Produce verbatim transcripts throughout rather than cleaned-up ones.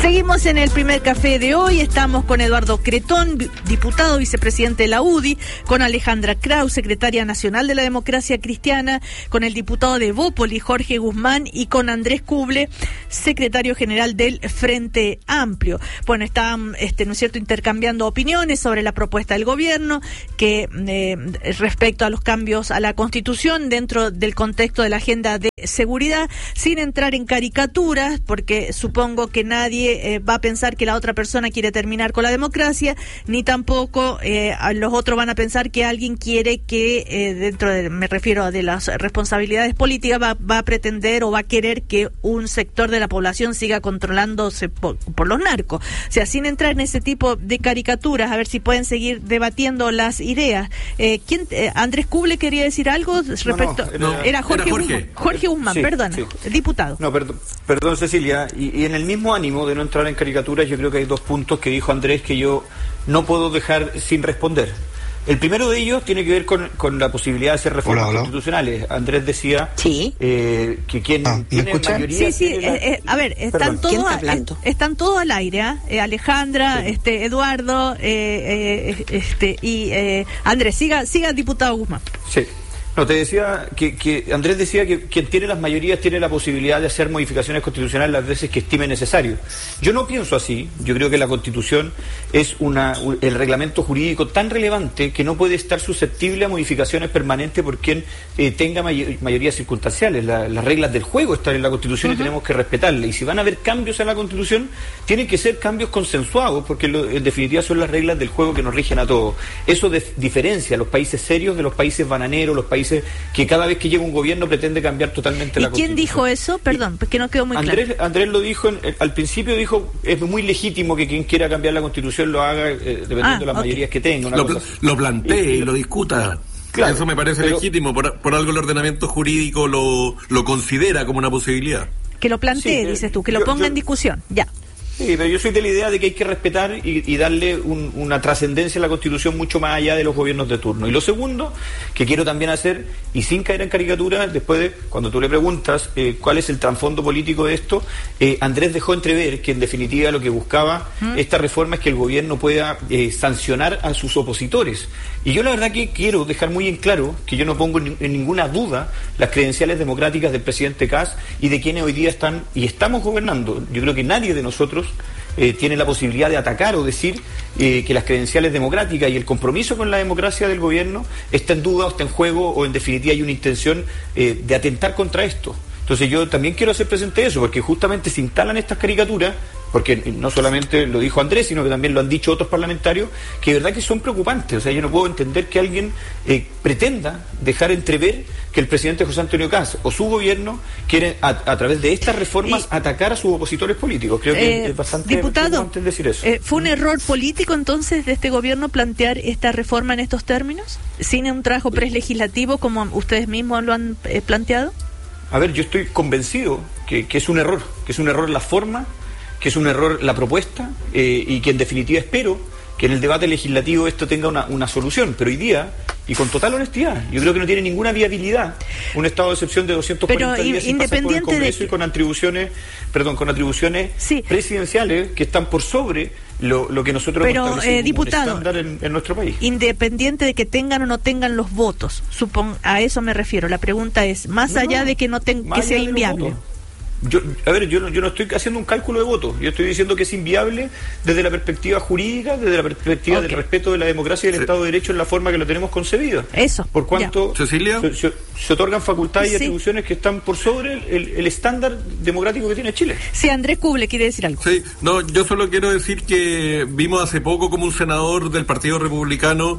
Seguimos en el primer café de hoy, estamos con Eduardo Cretón, diputado, vicepresidente de la U D I, con Alejandra Kraus, secretaria nacional de la Democracia Cristiana, con el diputado de Evópoli, Jorge Guzmán, y con Andrés Kuble, secretario general del Frente Amplio. Bueno, están, este, ¿no es cierto?, intercambiando opiniones sobre la propuesta del gobierno que eh, respecto a los cambios a la Constitución dentro del contexto de la agenda de seguridad, sin entrar en caricaturas, porque supongo que nadie eh, va a pensar que la otra persona quiere terminar con la democracia, ni tampoco eh, los otros van a pensar que alguien quiere que eh, dentro de, me refiero a de las responsabilidades políticas, va, va a pretender o va a querer que un sector de la población siga controlándose por, por los narcos. O sea, sin entrar en ese tipo de caricaturas, a ver si pueden seguir debatiendo las ideas. Eh, ¿quién, eh, Andrés Kuble quería decir algo respecto? No, no, era, era Jorge, era Jorge. Guzmán, Jorge Guzmán, sí, perdona, sí. diputado. No, perdón, perdón Cecilia, y, y en el mismo ánimo de no entrar en caricaturas, yo creo que hay dos puntos que dijo Andrés que yo no puedo dejar sin responder. El primero de ellos tiene que ver con, con la posibilidad de hacer reformas hola, hola. constitucionales. Andrés decía sí. eh, que quien ah, tiene mayoría... Sí, sí, eh, eh, a ver, están todos, eh, están todos al aire, ¿eh? Alejandra, sí. este Eduardo, eh, eh, este y eh, Andrés, siga, siga diputado Guzmán. Sí. No, te decía que, que Andrés decía que quien tiene las mayorías tiene la posibilidad de hacer modificaciones constitucionales las veces que estime necesario. Yo no pienso así. Yo creo que la Constitución es una el reglamento jurídico tan relevante que no puede estar susceptible a modificaciones permanentes por quien eh, tenga may mayorías circunstanciales. La, las reglas del juego están en la Constitución uh-huh. y tenemos que respetarlas. Y si van a haber cambios en la Constitución, tienen que ser cambios consensuados, porque lo, en definitiva son las reglas del juego que nos rigen a todos. Eso diferencia a los países serios de los países bananeros, los países que cada vez que llega un gobierno pretende cambiar totalmente la Constitución. ¿Y quién dijo eso? Perdón, porque no quedó muy Andrés, claro. Andrés lo dijo, en, al principio dijo, es muy legítimo que quien quiera cambiar la Constitución lo haga eh, dependiendo ah, de las okay. mayorías que tenga. Una lo, cosa. lo plantee y, y lo discuta. Claro, eso me parece pero, legítimo, por, por algo el ordenamiento jurídico lo, lo considera como una posibilidad. Que lo plantee, sí, dices tú, que yo, lo ponga yo, en discusión, ya. Sí, pero yo soy de la idea de que hay que respetar y, y darle un, una trascendencia a la Constitución mucho más allá de los gobiernos de turno. Y lo segundo, que quiero también hacer, y sin caer en caricatura, después de, cuando tú le preguntas eh, cuál es el trasfondo político de esto, eh, Andrés dejó entrever que en definitiva lo que buscaba ¿Mm? esta reforma es que el gobierno pueda eh, sancionar a sus opositores. Y yo la verdad que quiero dejar muy en claro que yo no pongo en, en ninguna duda las credenciales democráticas del presidente Kast y de quienes hoy día están y estamos gobernando. Yo creo que nadie de nosotros Eh, tiene la posibilidad de atacar o decir eh, que las credenciales democráticas y el compromiso con la democracia del gobierno está en duda o está en juego o en definitiva hay una intención eh, de atentar contra esto. Entonces yo también quiero hacer presente eso, porque justamente se instalan estas caricaturas, porque no solamente lo dijo Andrés, sino que también lo han dicho otros parlamentarios, que de verdad que son preocupantes. O sea, yo no puedo entender que alguien eh, pretenda dejar entrever que el presidente José Antonio Kast o su gobierno quieren, a, a través de estas reformas, y, atacar a sus opositores políticos. Creo que eh, es bastante diputado, decir eso. Eh, ¿Fue un error político entonces de este gobierno plantear esta reforma en estos términos? ¿Sin un trabajo prelegislativo como ustedes mismos lo han eh, planteado? A ver, yo estoy convencido que, que es un error, que es un error la forma, que es un error la propuesta eh, y que en definitiva espero que en el debate legislativo esto tenga una, una solución. Pero hoy día, y con total honestidad, yo creo que no tiene ninguna viabilidad un estado de excepción de doscientos cuarenta Pero, días sin pasar por el Congreso de... y con atribuciones, perdón, con atribuciones sí. presidenciales que están por sobre lo, lo que nosotros Pero, hemos establecido eh, diputado, como un estándar en, en nuestro país. Independiente de que tengan o no tengan los votos, supon, a eso me refiero. La pregunta es, más no, allá de que no ten, que sea inviable. Yo, a ver, yo no, yo no estoy haciendo un cálculo de votos, yo estoy diciendo que es inviable desde la perspectiva jurídica, desde la perspectiva okay. del respeto de la democracia y del sí. Estado de Derecho en la forma que lo tenemos concebido. Eso. Por cuanto Cecilia se, se, se otorgan facultades sí. y atribuciones que están por sobre el, el, el estándar democrático que tiene Chile. Sí, Andrés Kuble quiere decir algo. Sí, no, yo solo quiero decir que vimos hace poco como un senador del Partido Republicano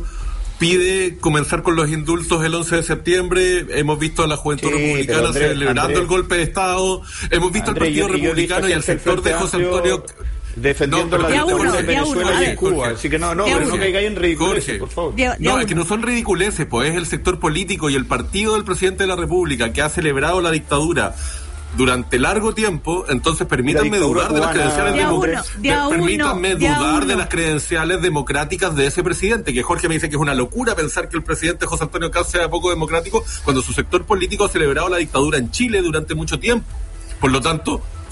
pide comenzar con los indultos el once de septiembre. Hemos visto a la juventud sí, republicana Andrés, celebrando Andrés, el golpe de Estado. Hemos visto al Partido yo, Republicano yo y al sector de José Antonio defendiendo no, la dictadura de Venezuela uno, y en Cuba. Así que no, no, pero no caigáis en ridiculeces, por favor. De, de no, uno. Es que no son ridiculeces, pues es el sector político y el partido del presidente de la República que ha celebrado la dictadura durante largo tiempo. Entonces permítanme dudar de las credenciales democráticas. Permítanme dudar de las credenciales democráticas de ese presidente, que Jorge me dice que es una locura pensar que el presidente José Antonio Kast sea poco democrático cuando su sector político ha celebrado la dictadura en Chile durante mucho tiempo. Por lo tanto,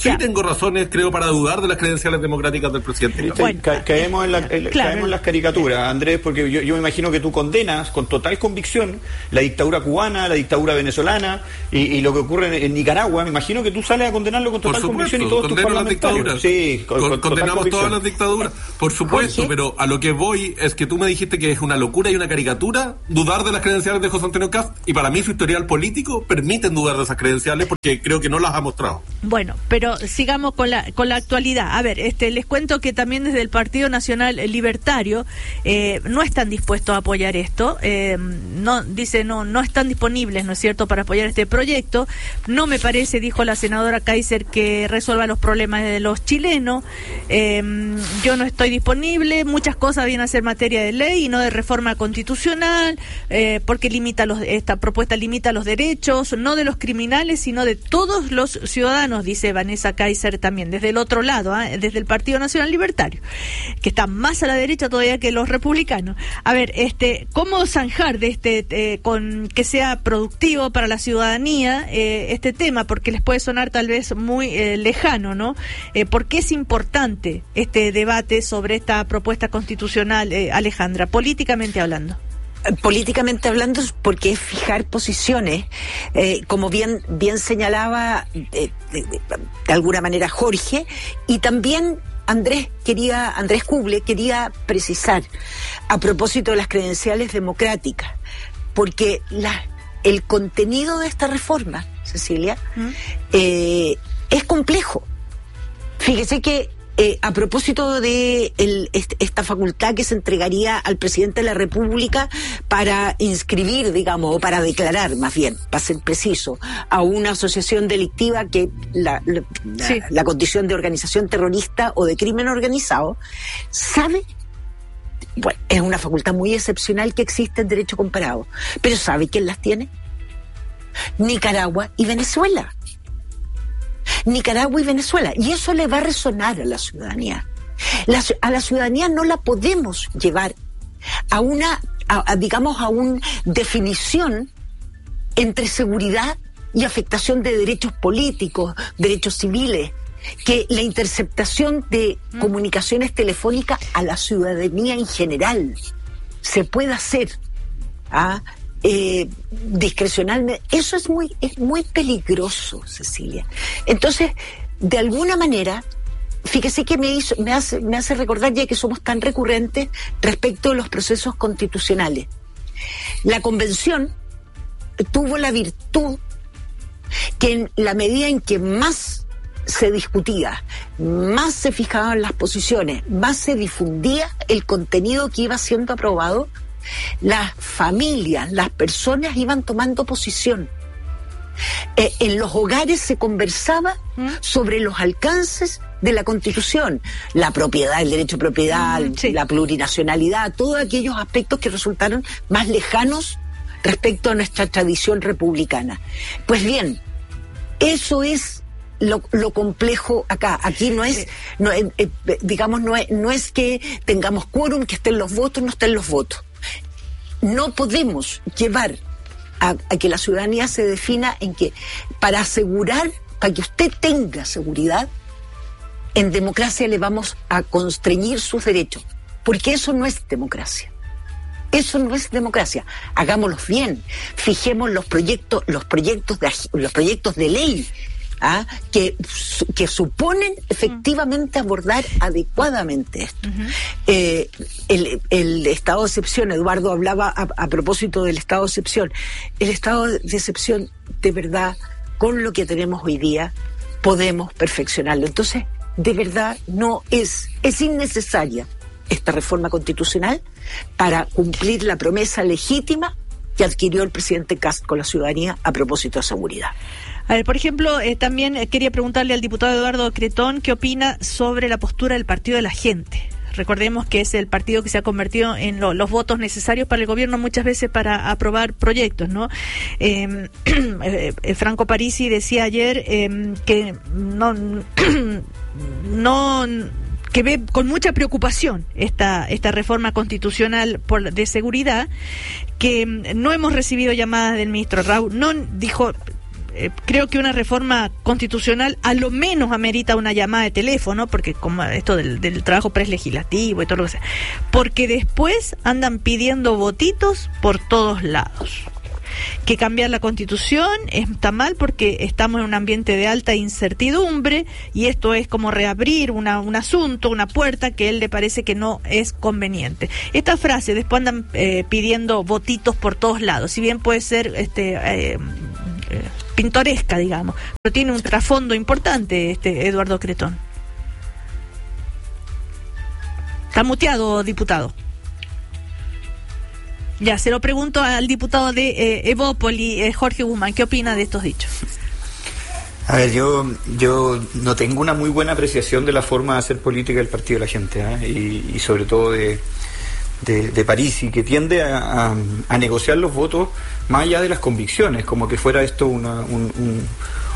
sí ya. tengo razones, creo, para dudar de las credenciales democráticas del presidente. Bueno, Ca- caemos, en la, en, claro. caemos en las caricaturas, Andrés, porque yo, yo me imagino que tú condenas con total convicción la dictadura cubana, la dictadura venezolana y, y lo que ocurre en, en Nicaragua. Me imagino que tú sales a condenarlo con total supuesto, convicción y todos tus parlamentarios. Sí, con, con, condenamos todas las dictaduras, por supuesto, pero a lo que voy es que tú me dijiste que es una locura y una caricatura dudar de las credenciales de José Antonio Kast, y para mí su historial político permiten dudar de esas credenciales porque creo que no las ha mostrado. Bueno, pero sigamos con la con la actualidad. A ver, este les cuento que también desde el Partido Nacional Libertario eh, no están dispuestos a apoyar esto. Eh, no dice no no están disponibles, ¿no es cierto?, para apoyar este proyecto. No me parece, dijo la senadora Kaiser, que resuelva los problemas de los chilenos. Eh, yo no estoy disponible. Muchas cosas vienen a ser materia de ley y no de reforma constitucional, eh, porque limita los esta propuesta limita los derechos no de los criminales sino de todos los ciudadanos, dice Vanessa Kaiser también desde el otro lado, ¿eh? Desde el Partido Nacional Libertario, que está más a la derecha todavía que los republicanos. A ver, este, ¿cómo zanjar de este eh, con que sea productivo para la ciudadanía eh, este tema? Porque les puede sonar tal vez muy eh, lejano, ¿no? Eh, ¿Por qué es importante este debate sobre esta propuesta constitucional, eh, Alejandra, políticamente hablando? Políticamente hablando, porque es fijar posiciones, eh, como bien bien señalaba eh, de, de, de alguna manera Jorge, y también Andrés quería Andrés Kuble quería precisar a propósito de las credenciales democráticas, porque la, el contenido de esta reforma, Cecilia, ¿Mm? eh, es complejo. Fíjese que Eh, a propósito de el, est, esta facultad que se entregaría al presidente de la República para inscribir, digamos, o para declarar, más bien, para ser preciso, a una asociación delictiva que la, la, sí. la, la condición de organización terrorista o de crimen organizado, ¿sabe? Bueno, es una facultad muy excepcional que existe en derecho comparado, pero ¿sabe quién las tiene? Nicaragua y Venezuela. Nicaragua y Venezuela, y eso le va a resonar a la ciudadanía. La, a la ciudadanía no la podemos llevar a una, a, a, digamos, a una definición entre seguridad y afectación de derechos políticos, derechos civiles, que la interceptación de mm. comunicaciones telefónicas a la ciudadanía en general se pueda hacer, ¿ah? Eh, discrecionalmente. Eso es muy es muy peligroso, Cecilia. Entonces, de alguna manera, fíjese que me hizo me hace me hace recordar, ya que somos tan recurrentes respecto de los procesos constitucionales. La convención tuvo la virtud que en la medida en que más se discutía, más se fijaban las posiciones, más se difundía el contenido que iba siendo aprobado, las familias, las personas iban tomando posición. Eh, en los hogares se conversaba ¿Mm? sobre los alcances de la Constitución, la propiedad, el derecho a propiedad, mm, sí. la plurinacionalidad, todos aquellos aspectos que resultaron más lejanos respecto a nuestra tradición republicana. Pues bien, eso es Lo, lo complejo acá. Aquí no es, no, eh, eh, digamos, no es, no es que tengamos quórum, que estén los votos, no estén los votos. No podemos llevar a, a que la ciudadanía se defina en que para asegurar, para que usted tenga seguridad, en democracia le vamos a constreñir sus derechos, porque eso no es democracia. Eso no es democracia. Hagámoslos bien, fijemos los proyectos, los proyectos de, los proyectos de ley, ¿ah? que, que suponen efectivamente abordar adecuadamente esto. Uh-huh. Eh, el, el estado de excepción, Eduardo hablaba a, a propósito del estado de excepción. El estado de excepción, de verdad, con lo que tenemos hoy día, podemos perfeccionarlo. Entonces, de verdad, no es, es innecesaria esta reforma constitucional para cumplir la promesa legítima que adquirió el presidente Kast con la ciudadanía a propósito de seguridad. A ver, por ejemplo, eh, también eh, quería preguntarle al diputado Eduardo Cretón qué opina sobre la postura del Partido de la Gente. Recordemos que es el partido que se ha convertido en lo, los votos necesarios para el gobierno muchas veces para aprobar proyectos, ¿no? Eh, eh, Franco Parisi decía ayer eh, que no, no que ve con mucha preocupación esta esta reforma constitucional por, de seguridad, que no hemos recibido llamadas del ministro Raúl, no dijo eh, creo que una reforma constitucional a lo menos amerita una llamada de teléfono, porque como esto del, del trabajo preslegislativo y todo lo que sea, porque después andan pidiendo votitos por todos lados. Que cambiar la Constitución está mal porque estamos en un ambiente de alta incertidumbre y esto es como reabrir una, un asunto, una puerta que a él le parece que no es conveniente. Esta frase, después andan eh, pidiendo votitos por todos lados, si bien puede ser este eh, eh, pintoresca, digamos, pero tiene un trasfondo importante, este Eduardo Cretón. Está muteado, diputado. Ya, se lo pregunto al diputado de eh, Evópoli, eh, Jorge Guzmán, ¿qué opina de estos dichos? A ver, yo yo no tengo una muy buena apreciación de la forma de hacer política del Partido de la Gente, ¿eh? y, y sobre todo de, de, de Parisi, que tiende a, a, a negociar los votos más allá de las convicciones, como que fuera esto una, un, un,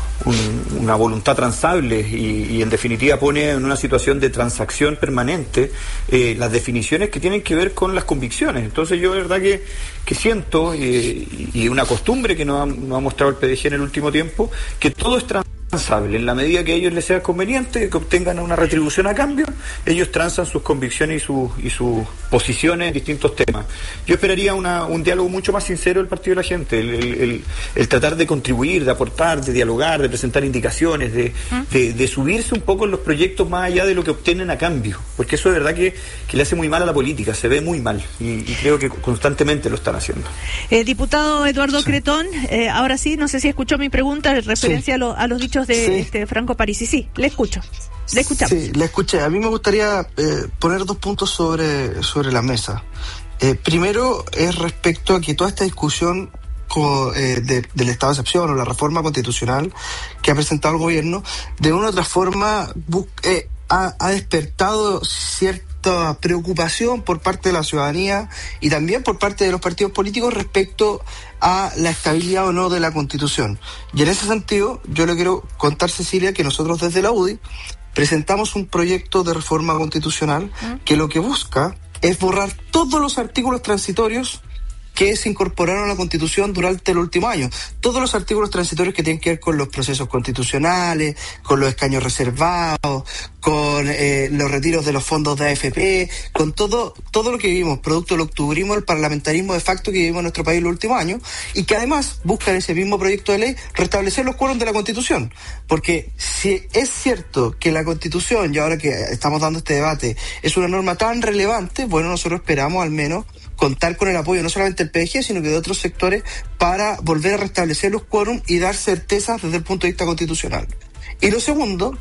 un, una voluntad transable y, y en definitiva pone en una situación de transacción permanente eh, las definiciones que tienen que ver con las convicciones. Entonces yo de verdad que, que siento eh, y una costumbre que nos ha, nos ha mostrado el P D G en el último tiempo, que todo es transable. En la medida que a ellos les sea conveniente, que obtengan una retribución a cambio, ellos transan sus convicciones y, su, y sus posiciones en distintos temas. Yo esperaría una, un diálogo mucho más sincero del Partido de la Gente, el, el, el, el tratar de contribuir, de aportar, de dialogar, de presentar indicaciones, de, de, de subirse un poco en los proyectos más allá de lo que obtienen a cambio, porque eso de verdad que, que le hace muy mal a la política, se ve muy mal y, y creo que constantemente lo están haciendo. Eh, diputado Eduardo sí. Cretón, eh, ahora sí, no sé si escuchó mi pregunta en referencia sí. a, lo, a los dichos de sí. este Franco Parisi. Sí, le escucho. Le escuchamos. Sí, le escuché. A mí me gustaría eh, poner dos puntos sobre, sobre la mesa. Eh, primero es respecto a que toda esta discusión co, eh, de, del estado de excepción o la reforma constitucional que ha presentado el gobierno, de una u otra forma bus, eh, ha, ha despertado cierta preocupación por parte de la ciudadanía y también por parte de los partidos políticos respecto a la estabilidad o no de la Constitución. Y en ese sentido, yo le quiero contar, Cecilia, que nosotros desde la U D I presentamos un proyecto de reforma constitucional que lo que busca es borrar todos los artículos transitorios que se incorporaron a la Constitución durante el último año. Todos los artículos transitorios que tienen que ver con los procesos constitucionales, con los escaños reservados, con eh, los retiros de los fondos de A F P, con todo todo lo que vivimos, producto del octubrismo, el parlamentarismo de facto que vivimos en nuestro país en los últimos años, y que además busca en ese mismo proyecto de ley restablecer los quórums de la Constitución. Porque si es cierto que la Constitución, y ahora que estamos dando este debate, es una norma tan relevante, bueno, nosotros esperamos al menos contar con el apoyo no solamente del P D G, sino que de otros sectores para volver a restablecer los quórums y dar certezas desde el punto de vista constitucional. Y lo segundo,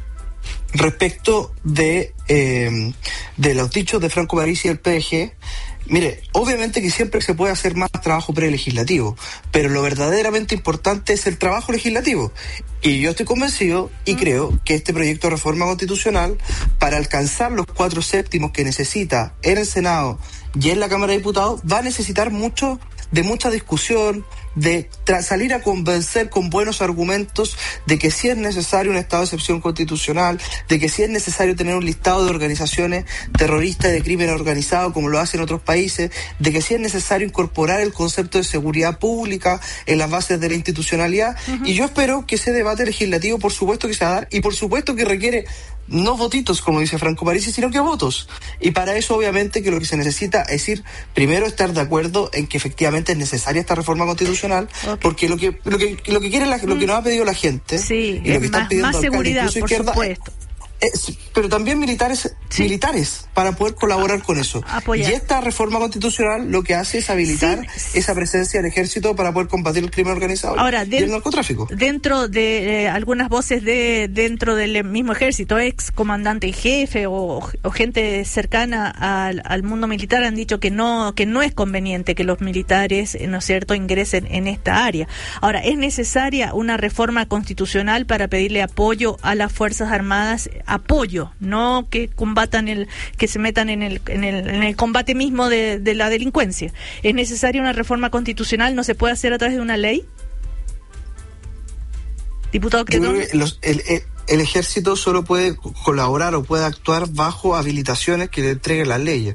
respecto de, eh, de los dichos de Franco Parisi y el P D G, mire, obviamente que siempre se puede hacer más trabajo prelegislativo, pero lo verdaderamente importante es el trabajo legislativo. Y yo estoy convencido y creo que este proyecto de reforma constitucional, para alcanzar los cuatro séptimos que necesita en el Senado y en la Cámara de Diputados, va a necesitar mucho de mucha discusión, de tra- salir a convencer con buenos argumentos de que sí es necesario un estado de excepción constitucional, de que sí es necesario tener un listado de organizaciones terroristas y de crimen organizado como lo hacen otros países, de que sí es necesario incorporar el concepto de seguridad pública en las bases de la institucionalidad. Uh-huh. Y yo espero que ese debate legislativo, por supuesto que se va a dar, y por supuesto que requiere no votitos, como dice Franco Parisi, sino que votos. Y para eso, obviamente, que lo que se necesita es ir, primero, estar de acuerdo en que efectivamente es necesaria esta reforma constitucional, okay. porque lo que lo que lo que quiere la, lo que nos ha pedido la gente, sí, y lo que están más, pidiendo más seguridad, alcalde, por izquierda, supuesto. Es, pero también militares ¿Sí? militares para poder colaborar con eso. Apoyar. Y esta reforma constitucional lo que hace es habilitar sí. esa presencia del ejército para poder combatir el crimen organizado Ahora, y de, el narcotráfico. Dentro de eh, algunas voces de dentro del mismo ejército, ex comandante en jefe o, o gente cercana al, al mundo militar han dicho que no que no es conveniente que los militares, ¿no es cierto?, ingresen en esta área. Ahora, ¿es necesaria una reforma constitucional para pedirle apoyo a las Fuerzas Armadas? Apoyo, no que combatan el, que se metan en el, en el, en el combate mismo de, de la delincuencia. ¿Es necesaria una reforma constitucional? ¿No se puede hacer a través de una ley? Diputado Cretón. Los, el, el, el ejército solo puede colaborar o puede actuar bajo habilitaciones que le entreguen las leyes.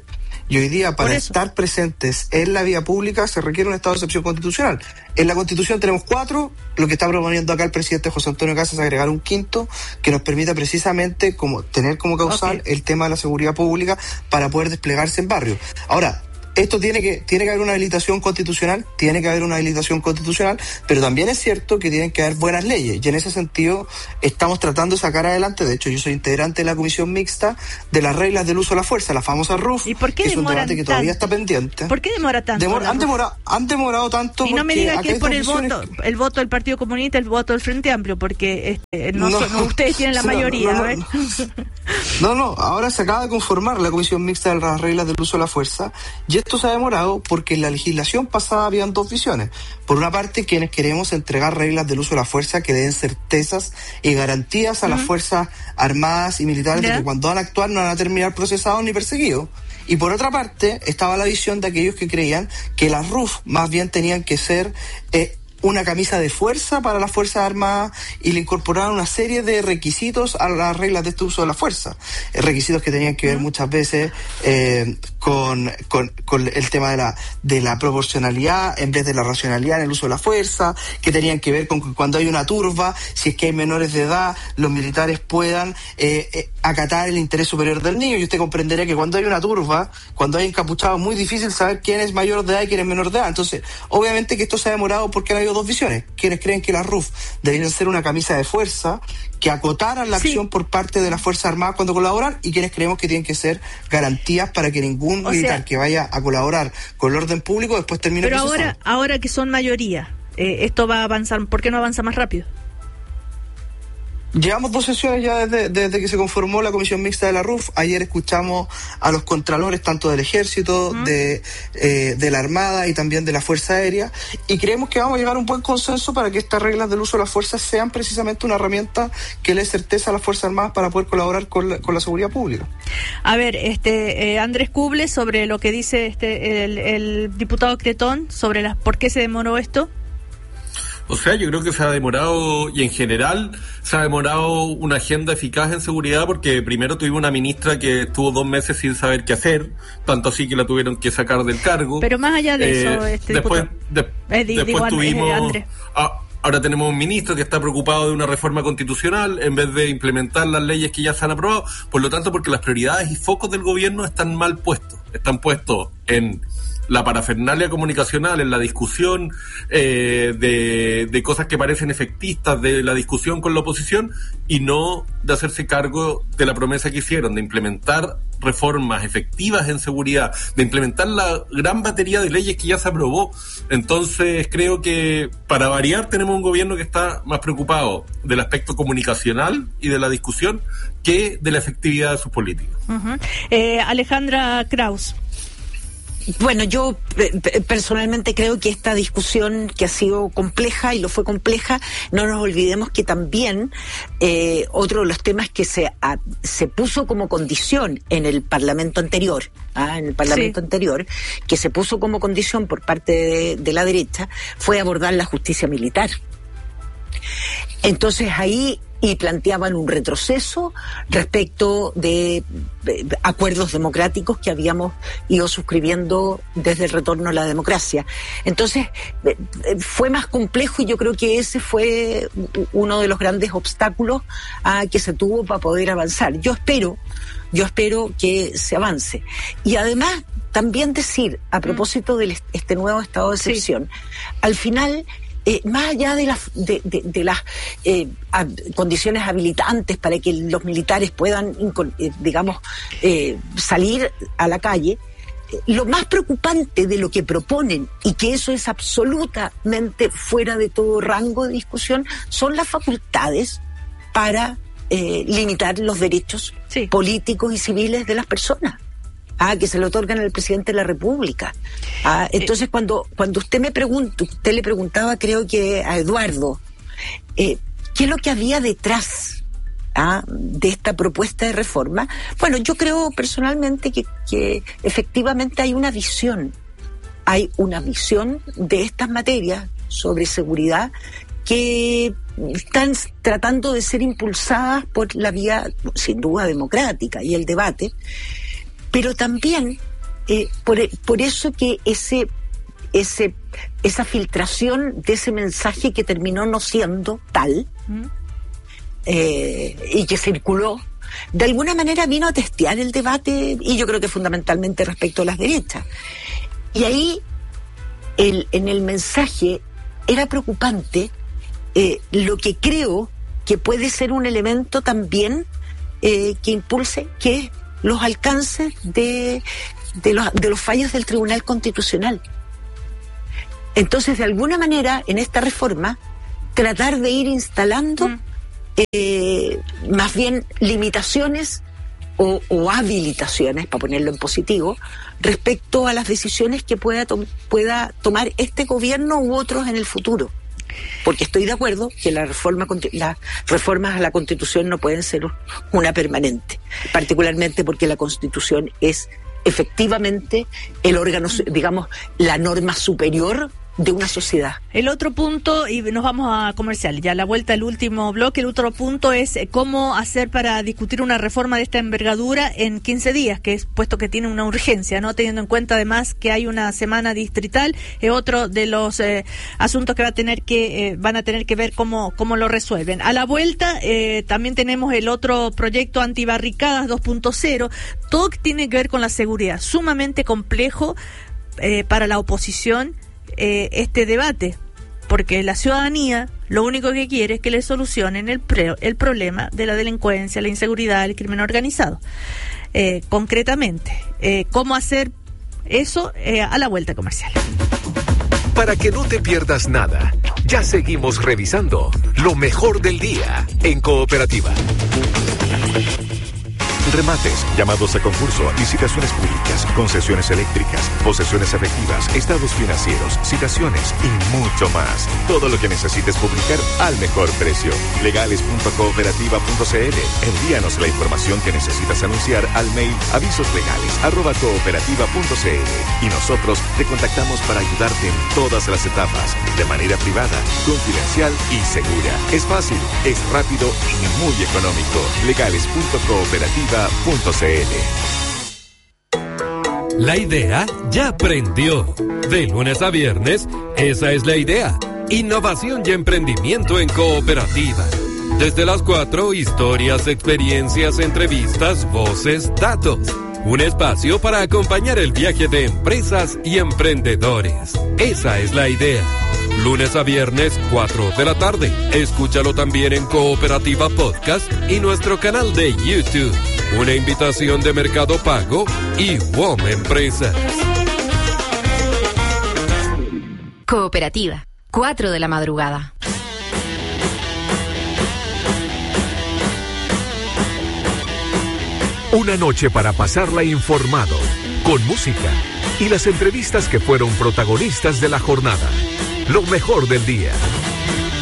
Y hoy día, para estar presentes en la vía pública, se requiere un estado de excepción constitucional. En la Constitución tenemos cuatro, lo que está proponiendo acá el presidente José Antonio Kast es agregar un quinto que nos permita precisamente como tener como causal okay. el tema de la seguridad pública para poder desplegarse en barrios. Ahora, esto tiene que tiene que haber una habilitación constitucional, tiene que haber una habilitación constitucional, pero también es cierto que tienen que haber buenas leyes, y en ese sentido estamos tratando de sacar adelante. De hecho, yo soy integrante de la comisión mixta de las reglas del uso de la fuerza, la famosa R U F. ¿Y por qué que es un debate que todavía tanto? está pendiente. ¿Por qué demora tanto? Demora, han, demorado, han demorado tanto. Y no me diga que es por el visiones... voto, el voto del Partido Comunista, el voto del Frente Amplio, porque este, no, no, no, ustedes tienen la no, mayoría. No, ¿eh? no, no, ahora se acaba de conformar la comisión mixta de las reglas del uso de la fuerza, y esto se ha demorado porque en la legislación pasada habían dos visiones. Por una parte, quienes queremos entregar reglas del uso de la fuerza que den certezas y garantías a uh-huh. las fuerzas armadas y militares ¿Ya? de que cuando van a actuar no van a terminar procesados ni perseguidos. Y por otra parte, estaba la visión de aquellos que creían que las R U F más bien tenían que ser eh, una camisa de fuerza para las Fuerzas Armadas, y le incorporaron una serie de requisitos a las reglas de este uso de la fuerza. Eh, requisitos que tenían que ver muchas veces eh, con, con, con el tema de la, de la proporcionalidad en vez de la racionalidad en el uso de la fuerza, que tenían que ver con que cuando hay una turba, si es que hay menores de edad, los militares puedan eh, eh, acatar el interés superior del niño. Y usted comprenderá que cuando hay una turba, cuando hay encapuchados, es muy difícil saber quién es mayor de edad y quién es menor de edad. Entonces, obviamente que esto se ha demorado porque han habido dos visiones. Quienes creen que la R U F deberían ser una camisa de fuerza que acotaran la sí. acción por parte de las Fuerzas Armadas cuando colaboran, y quienes creemos que tienen que ser garantías para que ningún o militar sea, que vaya a colaborar con el orden público después termine pero procesado. ahora, ahora que son mayoría, eh, esto va a avanzar. ¿Por qué no avanza más rápido? Llevamos dos sesiones ya desde, desde que se conformó la comisión mixta de la R U F. Ayer escuchamos a los contralores tanto del Ejército, uh-huh. de, eh, de la Armada y también de la Fuerza Aérea, y creemos que vamos a llegar a un buen consenso para que estas reglas del uso de la fuerza sean precisamente una herramienta que le dé certeza a las Fuerzas Armadas para poder colaborar con la, con la seguridad pública. A ver, este eh, Andrés Cuble, sobre lo que dice este el, el diputado Cretón sobre las por qué se demoró esto. O sea, yo creo que se ha demorado, y en general se ha demorado una agenda eficaz en seguridad, porque primero tuvimos una ministra que estuvo dos meses sin saber qué hacer, tanto así que la tuvieron que sacar del cargo. Pero más allá de eh, eso, este después, de, eh, digo, después tuvimos... Eh, Andrés. Ah, ahora tenemos un ministro que está preocupado de una reforma constitucional en vez de implementar las leyes que ya se han aprobado. Por lo tanto, porque las prioridades y focos del gobierno están mal puestos. Están puestos en la parafernalia comunicacional, en la discusión eh, de, de cosas que parecen efectistas, de la discusión con la oposición, y no de hacerse cargo de la promesa que hicieron de implementar reformas efectivas en seguridad, de implementar la gran batería de leyes que ya se aprobó. Entonces creo que, para variar, tenemos un gobierno que está más preocupado del aspecto comunicacional y de la discusión que de la efectividad de sus políticas. Uh-huh. eh, Alejandra Kraus. Bueno, yo eh, personalmente creo que esta discusión, que ha sido compleja y lo fue compleja, no nos olvidemos que también eh, otro de los temas que se a, se puso como condición en el Parlamento anterior, ¿ah? en el Parlamento sí. anterior, que se puso como condición por parte de, de la derecha, fue abordar la justicia militar. Entonces ahí y planteaban un retroceso respecto de, de acuerdos democráticos que habíamos ido suscribiendo desde el retorno a la democracia. Entonces, eh, fue más complejo, y yo creo que ese fue uno de los grandes obstáculos ah, que se tuvo para poder avanzar. Yo espero, yo espero que se avance. Y además, también decir, a propósito de este nuevo estado de excepción, sí. al final... Eh, más allá de las de, de, de las eh, a, condiciones habilitantes para que los militares puedan, eh, digamos, eh, salir a la calle, eh, lo más preocupante de lo que proponen, y que eso es absolutamente fuera de todo rango de discusión, son las facultades para eh, limitar los derechos sí. políticos y civiles de las personas. Ah, que se le otorgan al presidente de la República. Ah, entonces, cuando cuando usted me pregunta, usted le preguntaba, creo que a Eduardo, eh, ¿qué es lo que había detrás ah, de esta propuesta de reforma? Bueno, yo creo personalmente que, que efectivamente hay una visión, hay una visión de estas materias sobre seguridad que están tratando de ser impulsadas por la vía, sin duda, democrática y el debate. Pero también eh, por, por eso que ese, ese, esa filtración de ese mensaje que terminó no siendo tal, ¿Mm? eh, y que circuló, de alguna manera vino a testear el debate, y yo creo que fundamentalmente respecto a las derechas. Y ahí, el, en el mensaje, era preocupante eh, lo que creo que puede ser un elemento también eh, que impulse, que es los alcances de, de, los, de los fallos del Tribunal Constitucional. Entonces, de alguna manera, en esta reforma, tratar de ir instalando mm. eh, más bien limitaciones o, o habilitaciones, para ponerlo en positivo, respecto a las decisiones que pueda, to- pueda tomar este gobierno u otros en el futuro. Porque estoy de acuerdo que la reforma, las reformas a la Constitución no pueden ser una permanente, particularmente porque la Constitución es efectivamente el órgano, digamos, la norma superior de una sociedad. El otro punto, y nos vamos a comercial, ya a la vuelta al último bloque, el otro punto es cómo hacer para discutir una reforma de esta envergadura en quince días, que es puesto que tiene una urgencia, ¿no? Teniendo en cuenta además que hay una semana distrital, es otro de los eh, asuntos que va a tener que eh, van a tener que ver cómo cómo lo resuelven. A la vuelta eh, también tenemos el otro proyecto antibarricadas dos punto cero, todo que tiene que ver con la seguridad, sumamente complejo eh, para la oposición. Eh, este debate, porque la ciudadanía lo único que quiere es que le solucionen el, pre- el problema de la delincuencia, la inseguridad, el crimen organizado. Eh, concretamente, eh, ¿cómo hacer eso? Eh, a la vuelta comercial. Para que no te pierdas nada, ya seguimos revisando lo mejor del día en Cooperativa. Remates, llamados a concurso, licitaciones públicas, concesiones eléctricas, posesiones efectivas, estados financieros, citaciones y mucho más. Todo lo que necesites publicar al mejor precio. legales punto cooperativa punto c l. Envíanos la información que necesitas anunciar al mail avisoslegales arroba cooperativa punto c l y nosotros te contactamos para ayudarte en todas las etapas, de manera privada, confidencial y segura. Es fácil, es rápido y muy económico. legales punto cooperativa punto c l. La idea ya prendió. De lunes a viernes, esa es la idea. Innovación y emprendimiento en Cooperativa. Desde las cuatro, historias, experiencias, entrevistas, voces, datos. Un espacio para acompañar el viaje de empresas y emprendedores. Esa es la idea. Lunes a viernes, cuatro de la tarde. Escúchalo también en Cooperativa Podcast y nuestro canal de YouTube. Una invitación de Mercado Pago y W O M Empresas. Cooperativa, cuatro de la madrugada. Una noche para pasarla informado, con música y las entrevistas que fueron protagonistas de la jornada. Lo mejor del día.